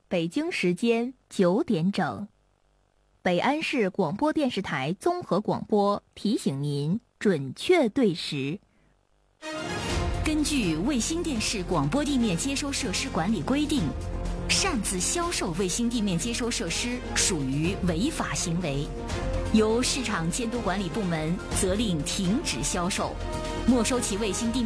北京时间9点整。北安市广播电视台综合广播提醒您准确对时。 根据卫星电视广播地面接收设施管理规定，擅自销售卫星地面接收设施属于违法行为，由市场监督管理部门责令停止销售，没收其卫星地面